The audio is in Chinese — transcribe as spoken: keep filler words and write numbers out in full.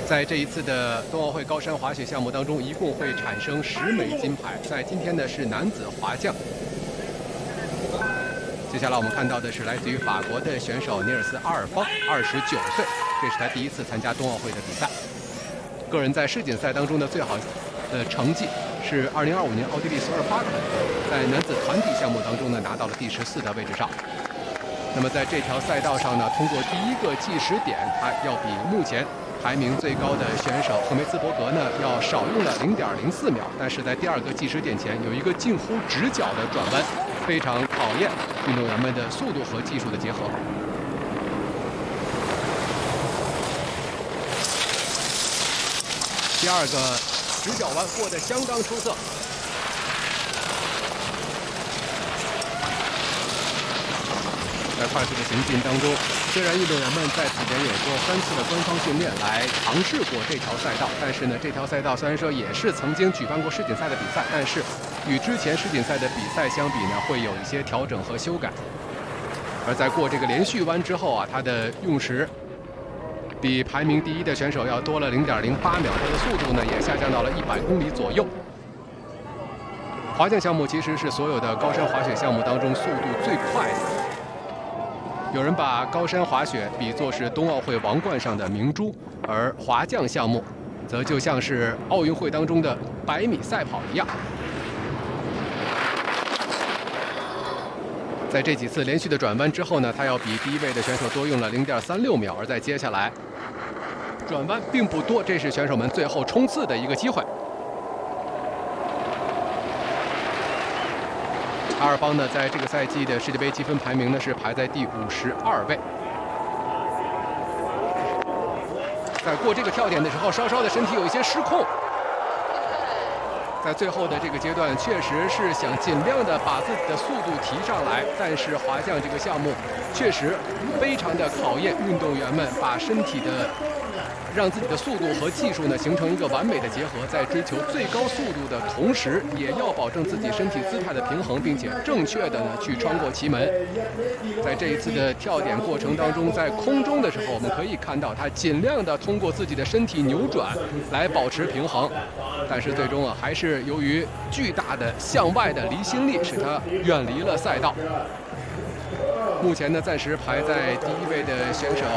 在这一次的冬奥会高山滑雪项目当中，一共会产生十枚金牌。在今天呢是男子滑降。接下来我们看到的是来自于法国的选手尼尔斯·阿尔方，二十九岁，这是他第一次参加冬奥会的比赛。个人在世锦赛当中的最好的成绩是二零二五年奥地利索尔巴肯，在男子团体项目当中呢拿到了第十四的位置上。那么在这条赛道上呢，通过第一个计时点，他要比目前排名最高的选手赫梅兹伯格呢要少用了零点零四秒，但是在第二个计时点前有一个近乎直角的转弯，非常考验运动员们的速度和技术的结合。第二个直角弯过得相当出色。在快速的行进当中，虽然运动员们在此前有过三次的官方训练来尝试过这条赛道，但是呢，这条赛道虽然说也是曾经举办过世锦赛的比赛，但是与之前世锦赛的比赛相比呢，会有一些调整和修改。而在过这个连续弯之后啊，它的用时比排名第一的选手要多了零点零八秒，它的速度呢也下降到了一百公里左右。滑降项目其实是所有的高山滑雪项目当中速度最快的。有人把高山滑雪比作是冬奥会王冠上的明珠，而滑降项目则就像是奥运会当中的百米赛跑一样。在这几次连续的转弯之后呢，他要比第一位的选手多用了零点三六秒，而在接下来转弯并不多，这是选手们最后冲刺的一个机会。阿尔邦呢，在这个赛季的世界杯积分排名呢是排在第五十二位。在过这个跳点的时候，稍稍的身体有一些失控。在最后的这个阶段，确实是想尽量的把自己的速度提上来，但是滑降这个项目确实非常的考验运动员们把身体的。让自己的速度和技术呢形成一个完美的结合，在追求最高速度的同时，也要保证自己身体姿态的平衡，并且正确的呢去穿过旗门。在这一次的跳点过程当中，在空中的时候，我们可以看到他尽量的通过自己的身体扭转来保持平衡，但是最终啊，还是由于巨大的向外的离心力，使他远离了赛道。目前呢，暂时排在第一位的选手